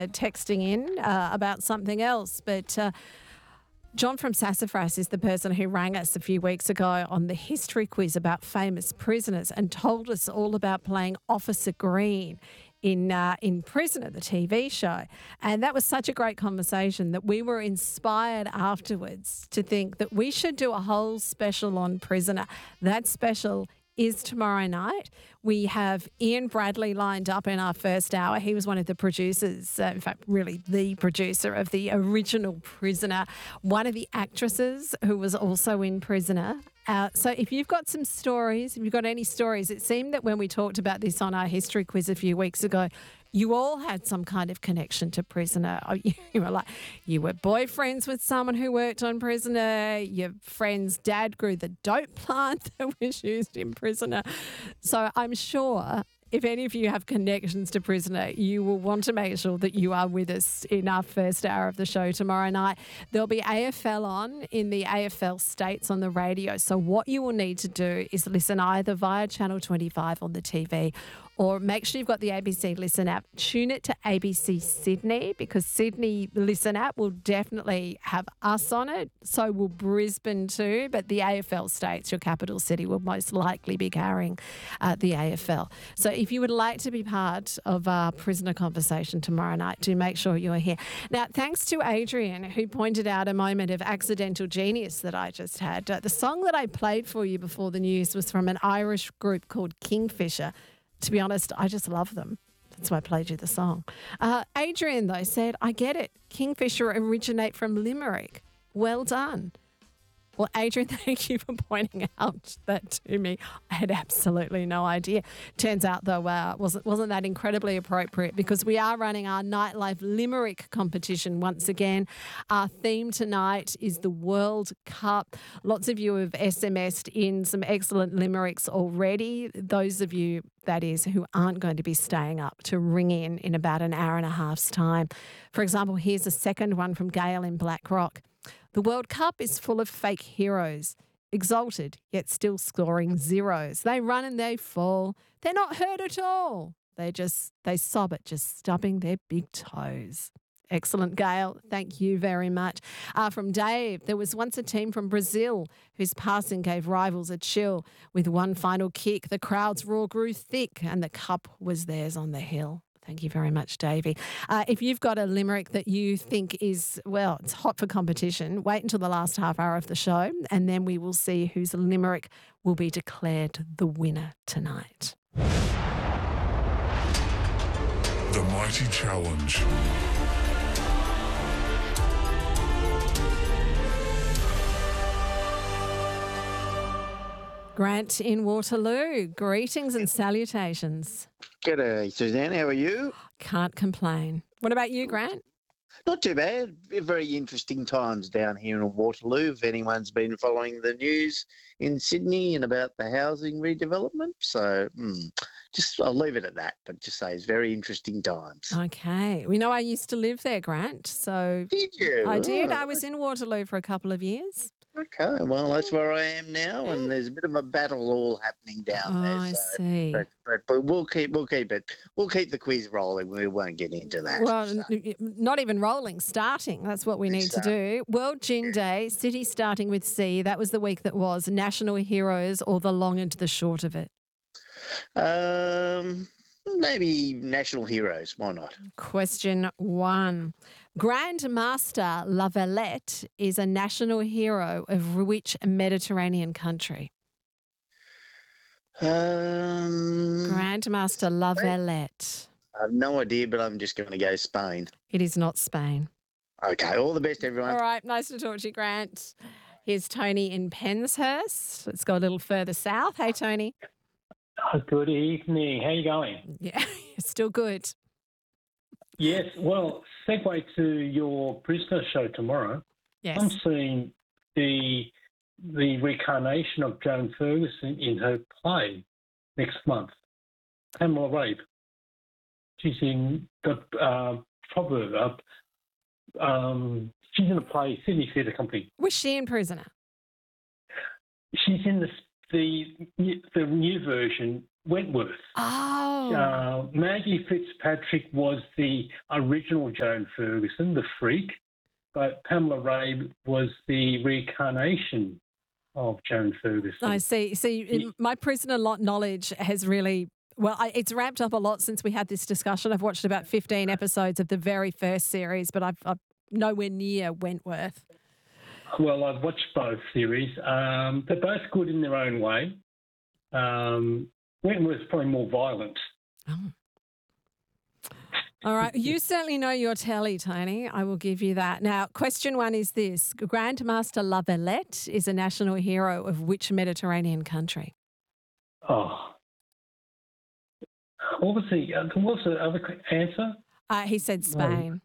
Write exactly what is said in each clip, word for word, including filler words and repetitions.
texting in uh, about something else. But uh, John from Sassafras is the person who rang us a few weeks ago on the history quiz about famous prisoners and told us all about playing Officer Green in uh, in Prisoner, the T V show. And that was such a great conversation that we were inspired afterwards to think that we should do a whole special on Prisoner. That special is tomorrow night. We have Ian Bradley lined up in our first hour. He was one of the producers, uh, in fact, really the producer of the original Prisoner, one of the actresses who was also in Prisoner. Uh, so if you've got some stories, if you've got any stories, it seemed that when we talked about this on our history quiz a few weeks ago, you all had some kind of connection to Prisoner. You were like, you were boyfriends with someone who worked on Prisoner. Your friend's dad grew the dope plant that was used in Prisoner. So I'm sure if any of you have connections to Prisoner, you will want to make sure that you are with us in our first hour of the show tomorrow night. There'll be A F L on in the A F L states on the radio. So what you will need to do is listen either via Channel twenty-five on the T V or make sure you've got the A B C Listen app. Tune it to A B C Sydney because Sydney Listen app will definitely have us on it. So will Brisbane too. But the A F L states, your capital city, will most likely be carrying uh, the A F L. So if you would like to be part of our Prisoner conversation tomorrow night, do make sure you're here. Now, thanks to Adrian, who pointed out a moment of accidental genius that I just had. Uh, the song that I played for you before the news was from an Irish group called Kingfisher. To be honest, I just love them. That's why I played you the song. Uh, Adrian, though, said, I get it. Kingfisher originate from Limerick. Well done. Well, Adrian, thank you for pointing out that to me. I had absolutely no idea. Turns out, though, uh, wasn't, wasn't that incredibly appropriate because we are running our Nightlife Limerick competition once again. Our theme tonight is the World Cup. Lots of you have S M S'd in some excellent limericks already. Those of you, that is, who aren't going to be staying up to ring in in about an hour and a half's time. For example, here's a second one from Gail in Blackrock. The World Cup is full of fake heroes, exalted yet still scoring zeros. They run and they fall. They're not hurt at all. They just, they sob at just stubbing their big toes. Excellent, Gail. Thank you very much. Uh, from Dave, there was once a team from Brazil whose passing gave rivals a chill. With one final kick, the crowd's roar grew thick and the cup was theirs on the hill. Thank you very much, Davey. Uh, if you've got a limerick that you think is, well, it's hot for competition, wait until the last half hour of the show and then we will see whose limerick will be declared the winner tonight. The Mighty Challenge. Grant in Waterloo, greetings and salutations. G'day, Suzanne. How are you? Can't complain. What about you, Grant? Not too bad. Very interesting times down here in Waterloo. If anyone's been following the news in Sydney and about the housing redevelopment. So hmm, just I'll leave it at that, but just say it's very interesting times. Okay. We know I used to live there, Grant. So Did you? I did. Oh. I was in Waterloo for a couple of years. Okay, well, that's where I am now, and there's a bit of a battle all happening down Oh, there. I so, see. But, but, but we'll keep we'll keep it we'll keep the quiz rolling. We won't get into that. Well, so. n- not even rolling, starting. That's what we need to do. World Gin Day, city starting with C. That was the week that was. National heroes or the long and the short of it? Um, maybe national heroes. Why not? Question one. Grandmaster Lavalette is a national hero of which Mediterranean country? Um, Grandmaster Lavalette. I have no idea, but I'm just going to go Spain. It is not Spain. Okay, all the best, everyone. All right, nice to talk to you, Grant. Here's Tony in Penshurst. Let's go a little further south. Hey, Tony. Oh, good evening. How are you going? Yeah, still good. Yes, well, segue to your Prisoner show tomorrow. Yes. I'm seeing the the reincarnation of Joan Ferguson in her play next month, Pamela Rabe. She's in the uh, proverb. Uh, um, she's in a play, Sydney Theatre Company. Was she in Prisoner? She's in the the the new version Wentworth. Oh, Uh, Maggie Fitzpatrick was the original Joan Ferguson, the freak, but Pamela Ray was the reincarnation of Joan Ferguson. I see. See, in- my prisoner lot knowledge has really, well, I, it's ramped up a lot since we had this discussion. I've watched about fifteen episodes of the very first series, but I've, I've nowhere near Wentworth. Well, I've watched both series. Um, they're both good in their own way. Um, Wentworth's probably more violent. Oh. All right. You certainly know your telly, Tony. I will give you that. Now, question one is this. Grandmaster La Valette is a national hero of which Mediterranean country? Oh. What was the, uh, what was the other answer? Uh, he said Spain.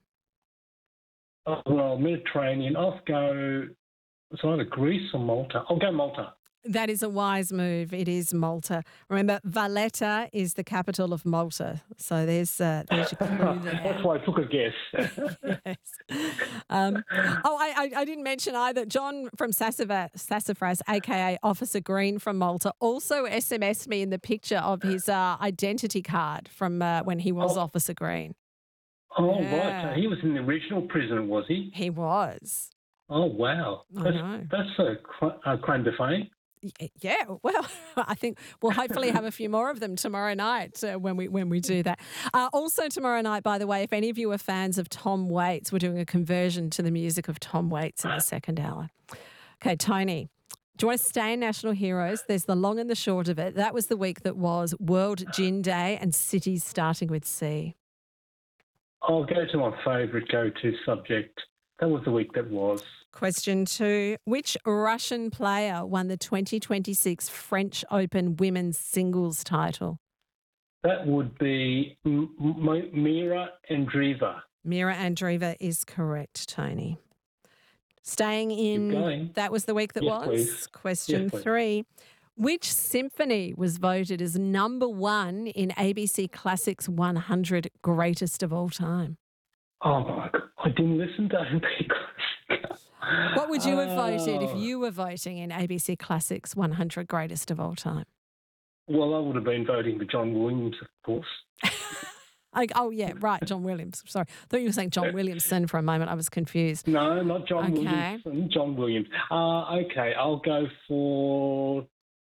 Oh, well, Mediterranean. I'll go, it's either Greece or Malta. I'll go Malta. That is a wise move. It is Malta. Remember, Valletta is the capital of Malta. So there's, uh, there's your clue there. That's why I took a guess. Yes. Um, oh, I, I, I didn't mention either. John from Sassafras, Sassafras, a k a. Officer Green from Malta, also S M S'd me in the picture of his uh, identity card from uh, when he was Oh. Officer Green. Oh, Yeah. right. So he was in the original prison, was he? He was. Oh, wow. I That's, know. that's a, cr- a crime de fame. Y- Yeah, well, I think we'll hopefully have a few more of them tomorrow night uh, when we when we do that. Uh, also tomorrow night, by the way, if any of you are fans of Tom Waits, we're doing a conversion to the music of Tom Waits in the second hour. Okay, Tony, do you want to stay in National Heroes? There's the long and the short of it. That was the week that was World Gin Day and cities starting with C. I'll go to my favourite go-to subject. That was the week that was. Question two. Which Russian player won the twenty twenty-six French Open women's singles title? That would be M- M- Mira Andreeva. Mira Andreeva is correct, Tony. Staying Keep in, going. that was the week that Yes, was. please. Question Yes, please. three. Which symphony was voted as number one in A B C Classics one hundred Greatest of All Time? Oh, my God. I didn't listen to him because... What would you have voted if Oh. you were voting in A B C Classics one hundred Greatest of All Time? Well, I would have been voting for John Williams, of course. I, oh, yeah, right, John Williams. Sorry. I thought you were saying John Williamson for a moment. I was confused. No, not John Okay. Williams. John Williams. Uh, okay, I'll go for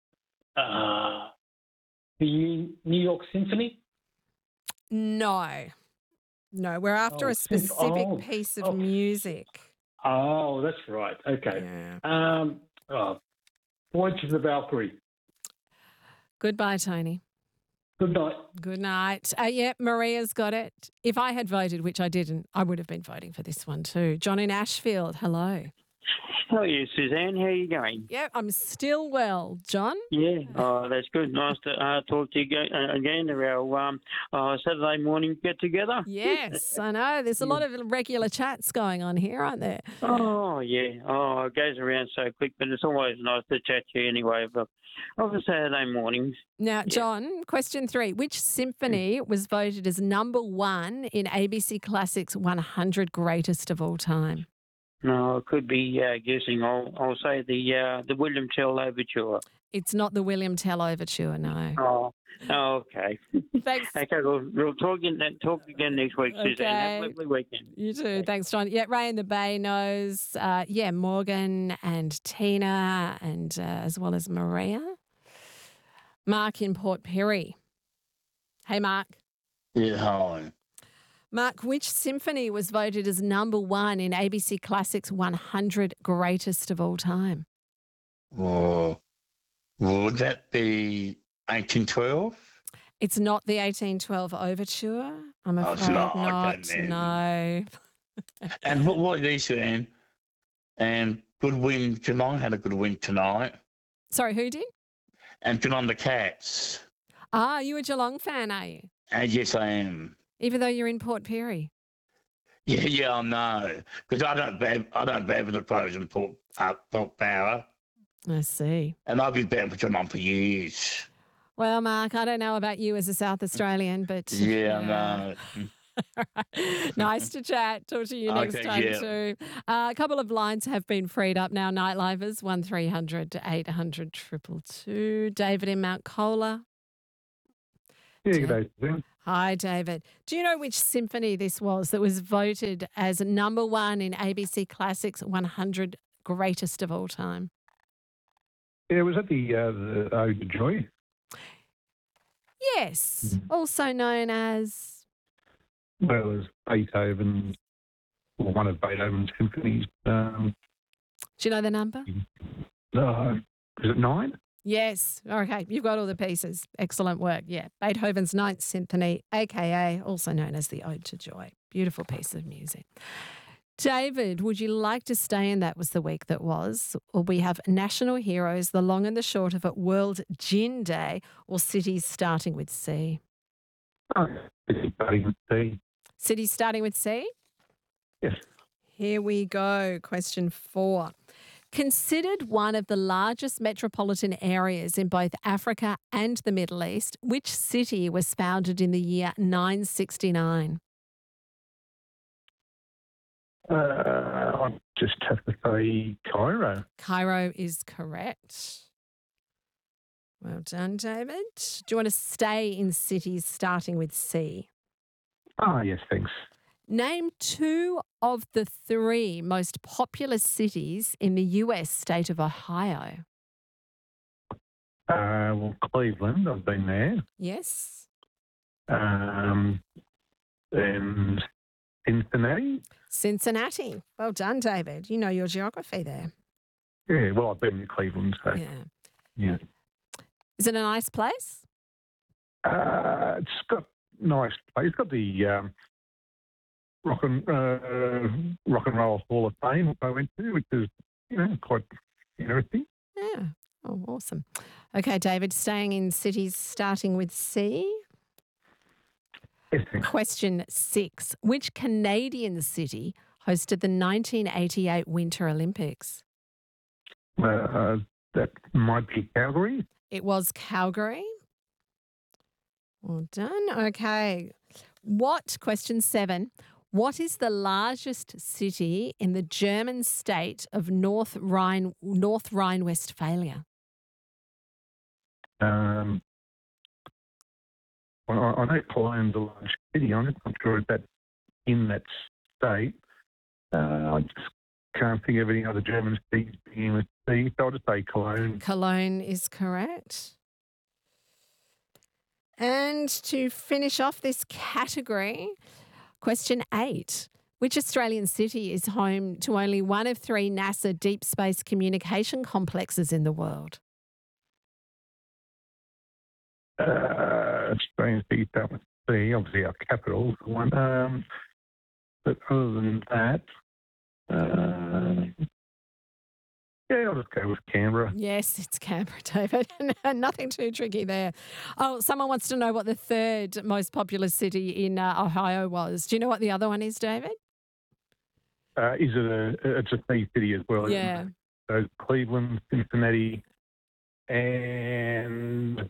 uh, the New York Symphony. No. No, we're after Oh, a symp- specific oh, piece of oh. music. Oh, that's right. Okay. Yeah. Um, oh, Voyage of the Valkyrie. Goodbye, Tony. Good night. Good night. Uh, yeah, Maria's got it. If I had voted, which I didn't, I would have been voting for this one too. John in Ashfield, hello. How are you, Suzanne? How are you going? Yeah, I'm still well. John? Yeah, oh, that's good. Nice to uh, talk to you ga- uh, again at our um, uh, Saturday morning get together. Yes, I know. There's a lot of regular chats going on here, aren't there? Oh, yeah. Oh, it goes around so quick, but it's always nice to chat to you anyway of a, of a Saturday morning. Now, John, question three. Which symphony was voted as number one in A B C Classics one hundred Greatest of All Time? No, I could be uh, guessing. I'll, I'll say the uh, the William Tell Overture. It's not the William Tell Overture, no. Oh, oh okay. Thanks. Okay, we'll, we'll talk, in, talk again next week, Suzanne. Have a Okay. lovely weekend. You too. Thanks, John. Yeah, Ray in the Bay knows. Uh, yeah, Morgan and Tina, and uh, as well as Maria. Mark in Port Perry. Hey, Mark. Yeah, hi. Mark, which symphony was voted as number one in A B C Classics one hundred Greatest of All Time? Oh, would that be eighteen twelve? It's not the eighteen twelve Overture. I'm Oh, afraid it's not. not. Okay, then. No. And what, what is it, and, and good win tonight, had a good win tonight. Sorry, who did? And good on the Cats. Ah, you a Geelong fan, are you? And yes, I am. Even though you're in Port Perry. Yeah, yeah, I know. Because I don't bet, I don't bet for the pros in Port, uh, Port Power. I see. And I've been betting for Geelong for years. Well, Mark, I don't know about you as a South Australian, but Yeah, I know. Nice to chat. Talk to you next Okay, time yeah. too. Uh, a couple of lines have been freed up now. Nightlivers one three hundred eight hundred two two two. David in Mount Cola. Yeah, good day, Suzanne. Hi, David. Do you know which symphony this was that was voted as number one in A B C Classics one hundred Greatest of All Time? Yeah, was that the, uh, the Ode to Joy? Yes, also known as... Well, it was Beethoven, or one of Beethoven's symphonies. Um, Do you know the number? uh, is it nine? Yes. Okay, you've got all the pieces. Excellent work. Yeah, Beethoven's Ninth Symphony, a k a also known as the Ode to Joy. Beautiful piece of music. David, would you like to stay in That Was the Week That Was? Or we have National Heroes, the long and the short of it, World Gin Day, or Cities Starting with C? Oh, it's starting with C. Cities starting with C? Yes. Here we go. Question four. Considered one of the largest metropolitan areas in both Africa and the Middle East, which city was founded in the year nine sixty-nine? Uh, I just have to say Cairo. Cairo is correct. Well done, David. Do you want to stay in cities starting with C? Ah, yes, thanks. Name two of the three most populous cities in the U S state of Ohio. Uh, well, Cleveland, I've been there. Yes. Um, and Cincinnati. Cincinnati. Well done, David. You know your geography there. Yeah, well, I've been to Cleveland, so Yeah. yeah. Is it a nice place? Uh, it's got nice place. It's got the um, rock and uh, rock and roll Hall of Fame I went to, which is you know quite interesting. Yeah. Oh, awesome. Okay, David, staying in cities starting with C. Yes, thanks. Question six. Which Canadian city hosted the nineteen eighty-eight Winter Olympics? Uh, that might be Calgary. It was Calgary. Well done. Okay. What, question seven, what is the largest city in the German state of North Rhine, North Rhine-Westphalia? Um, well, I, I know Cologne's a large city. I'm just not sure if that's in that state. Uh, I just can't think of any other German cities beginning with C, so I'll just say Cologne. Cologne is correct. And to finish off this category, question eight. Which Australian city is home to only one of three NASA deep space communication complexes in the world? Uh, Australian cities start with C, obviously our capital, the one. Um, but other than that, uh, yeah, I'll just go with Canberra. Yes, it's Canberra, David. Nothing too tricky there. Oh, someone wants to know what the third most populous city in uh, Ohio was. Do you know what the other one is, David? Uh, is it a? It's a C city as well. isn't Yeah. it? So Cleveland, Cincinnati, and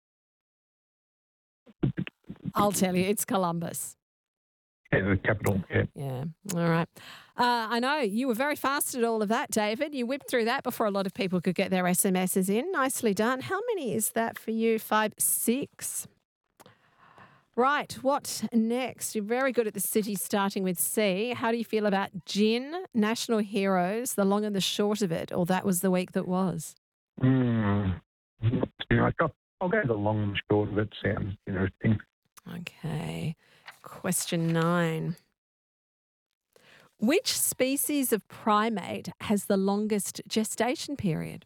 I'll tell you, it's Columbus. yeah, the capital. Yeah. Yeah. All right. Uh, I know you were very fast at all of that, David. You whipped through that before a lot of people could get their S M Ses in. Nicely done. How many is that for you? Five, six. Right. What next? You're very good at the city starting with C. How do you feel about gin, national heroes, the long and the short of it, or that was the week that was? Mm. Yeah, I got, I'll go the long and short of it. Sounds interesting. Okay. Question nine. Which species of primate has the longest gestation period?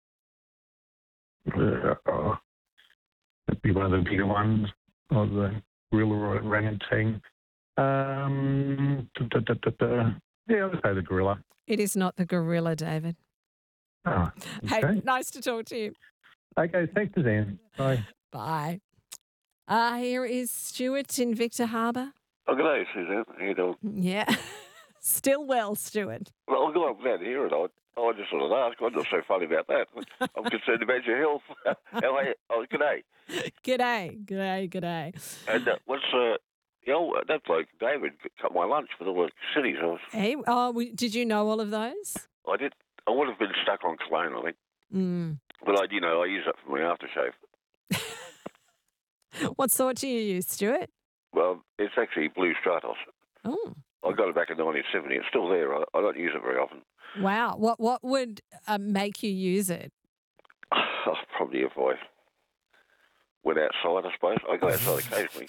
Uh, oh, that'd be one of the bigger ones, or the gorilla or orangutan. Um, da, da, da, da. Yeah, I'll just say the gorilla. It is not the gorilla, David. Oh, Hey, okay. nice to talk to you. Okay, thanks, Suzanne. Bye. Bye. Uh, here is Stuart in Victor Harbour. Oh, good day, Suzanne. How you doing? Yeah. Still well, Stuart. Well, I'm glad, I'm glad to hear it. I, I just sort of asked. I'm not so funny about that. I'm concerned about your health. How are you? Oh, good day. G'day, g'day, g'day. And uh, what's, uh, you know, that bloke, David, cut my lunch with all the cities. I, was, Hey, oh, we- did you know all of those? I did. I would have been stuck on Cologne, I think. Mm. But I, you know, I use that for my aftershave. What sort do you use, Stuart? Well, it's actually Blue Stratos. Oh, I got it back in nineteen seventy. It's still there. I, I don't use it very often. wow. What what would uh, make you use it? Probably if I went outside, I suppose. I go outside occasionally.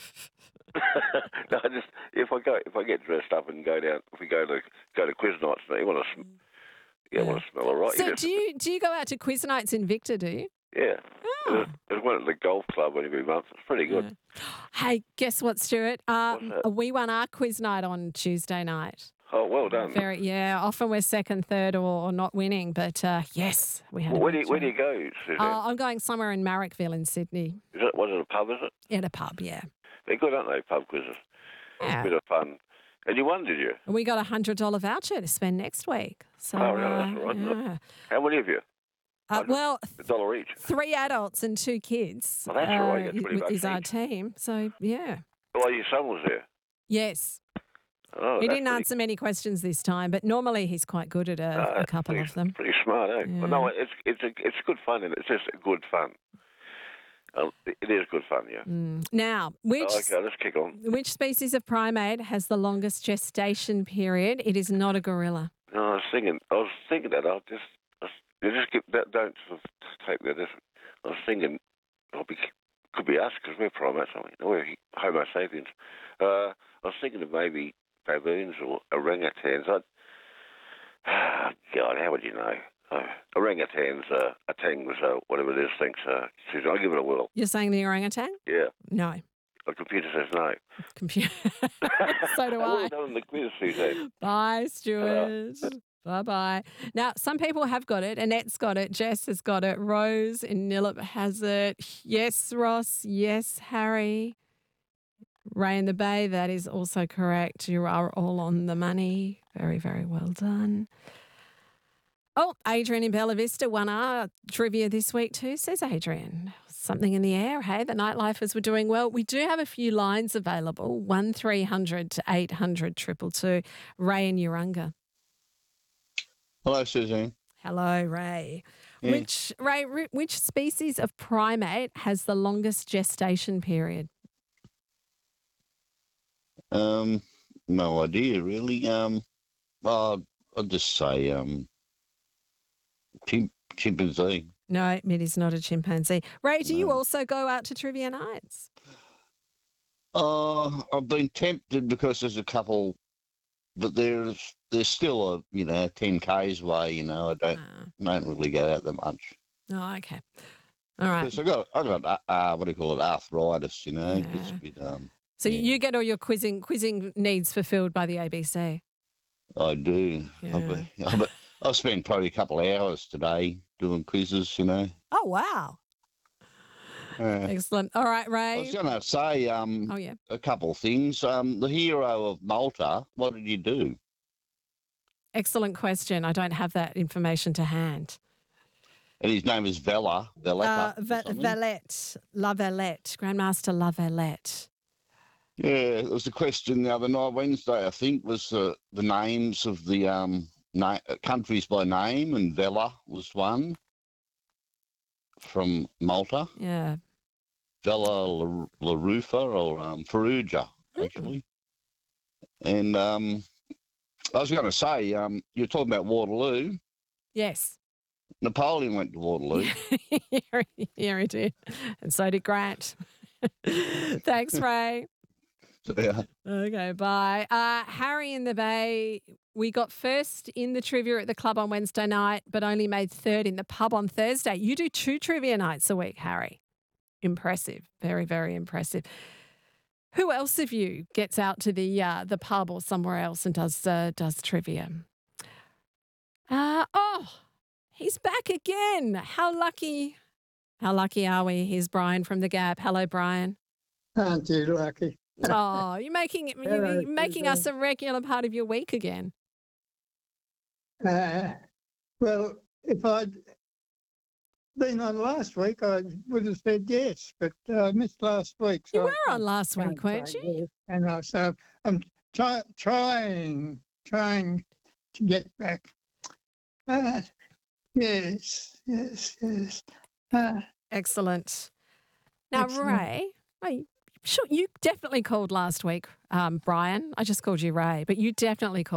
No, I just if I go if I get dressed up and go down, if we go to go to quiz nights, you want to, yeah, Yeah. want to smell all right. So You just- do you do you go out to quiz nights in Victor, do you? yeah. Oh. There's, there's one at the golf club every month. It's pretty good. Hey, guess what, Stuart? Uh, What's that? we won our quiz night on Tuesday night. Oh, well done. Very, yeah. Often we're second, third, or, or not winning, but uh, yes, we had. Well, a where do you, good where do time. you go, Suzanne? Uh, I'm going somewhere in Marrickville in Sydney. is it, was it a pub, is it? At a pub, yeah. They're good, aren't they, pub quizzes? Yeah. Bit of fun. And you won, did you? And we got a hundred dollar voucher to spend next week. So, Oh, yeah, that's uh, all right, isn't it? yeah. How many of you? Uh, well, A dollar each. three adults and two kids. Oh, that's all right, uh, yeah, twenty is- bucks is our each. team. So yeah, Oh, your son was there. yes. Oh, He that's didn't pretty, answer many questions this time, but normally he's quite good at a, uh, a couple pretty, of them. Pretty smart, eh? But no, Yeah. it's it's a, it's good fun, and it's just good fun. Uh, it is good fun, yeah. Mm. Now, which Oh, okay, let's kick on. which species of primate has the longest gestation period? It is not a gorilla. No, I was thinking, I was thinking that I'll just, I was, you just get that. Don't sort of take that. Just, I was thinking, I'll be, could be us because we're primates, aren't we? We're Homo sapiens. Uh, I was thinking of maybe baboons or orangutans. I'd, ah, God, how would you know? Uh, orangutans, uh, orangs, uh, whatever it is, thinks. Uh, says, I'll give it a whirl. You're saying the orangutan? Yeah, No. the computer says no. Computer. So do Well I. done on the quiz, Suzanne. Bye, Stuart. Bye bye. Now, some people have got it. Annette's got it. Jess has got it. Rose in Nillip has it. Yes, Ross. Yes, Harry. Ray in the Bay, that is also correct. You are all on the money. Very, very well done. Oh, Adrian in Bella Vista won our trivia this week too, says Adrian. Something in the air, hey? The nightlifers were doing well. We do have a few lines available, one three hundred to eight hundred triple two. Ray in Urunga. Hello, Suzanne. Hello, Ray. Yeah. Which Ray? ri- Which species of primate has the longest gestation period? Um, no idea, really. Um, well, I'll just say um, chimp- chimpanzee. No, it is not a chimpanzee. Ray, do you No. also go out to trivia nights? Uh, I've been tempted because there's a couple, but there's there's still a you know ten k's away. You know, I don't Ah, don't really go out that much. oh, okay. All right. Because I got I got uh, uh, what do you call it, arthritis. You know, it's a Yeah. bit, um, So yeah. you get all your quizzing quizzing needs fulfilled by the A B C. I do. I've, Yeah. been- I've, been- I've spent probably a couple of hours today doing quizzes. You know. Oh, wow. Uh, Excellent. All right, I Ray. was going to say um, Oh, yeah. a couple of things. Um, the hero of Malta, what did you do? Excellent question. I don't have that information to hand. And his name is Vela. Uh, Valletta. or Va- something. Valette, La Valette, Grandmaster La Valette. Yeah, there was a question the other night, Wednesday, I think, was uh, the names of the um, na- uh, countries by name, and Vela was one from Malta. Yeah. Vela La, La Rufa or um, Perugia, actually. And um, I was going to say, um, you're talking about Waterloo. Yes. Napoleon went to Waterloo. yeah, yeah, he did. And so did Grant. Thanks, Ray. Yeah. Okay, bye. Uh, Harry in the Bay, we got first in the trivia at the club on Wednesday night, but only made third in the pub on Thursday. You do two trivia nights a week, Harry. Impressive. Very, very impressive. Who else of you gets out to the uh, the pub or somewhere else and does uh, does trivia? Uh, oh, he's back again. How lucky. How lucky are we? Here's Brian from the Gap. Hello, Brian. Aren't you lucky? Oh, you're making it, Hello, you're making us a Suzanne. regular part of your week again. Uh, well, if I'd been on last week, I would have said yes, but uh, I missed last week. You so I were on can't- last week, can't weren't say you? yes. And I, so I'm try, trying, trying to get back. Uh, yes, yes, yes. Uh, Excellent. Now, Excellent. Ray, Hey, sure, you definitely called last week, um, Brian. I just called you Ray, but you definitely called.